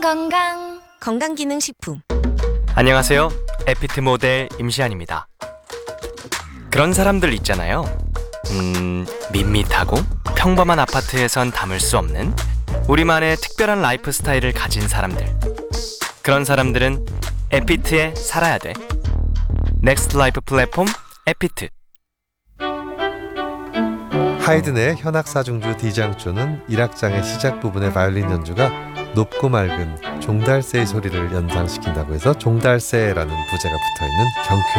건강기능식품. 안녕하세요. 에피트 모델 임시안입니다. 그런 사람들 있잖아요. 밋밋하고 평범한 아파트에선 담을 수 없는 우리만의 특별한 라이프 스타일을 가진 사람들. 그런 사람들은 에피트에 살아야 돼. 넥스트 라이프 플랫폼 에피트. 하이든의 현악사중주 D장조는 1악장의 시작 부분의 바이올린 연주가 높고 맑은 종달새의 소리를 연상시킨다고 해서 종달새라는 부제가 붙어있는 경쾌한